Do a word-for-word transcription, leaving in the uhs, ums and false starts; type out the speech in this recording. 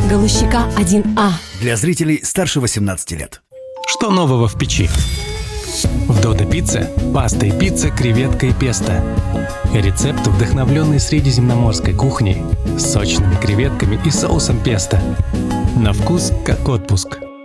Галущика один А. Для зрителей старше восемнадцати лет. Что нового в печи? В Додо Пицце паста и пицца, креветка и песто. Рецепт, вдохновленный средиземноморской кухней, с сочными креветками и соусом песто. На вкус как отпуск.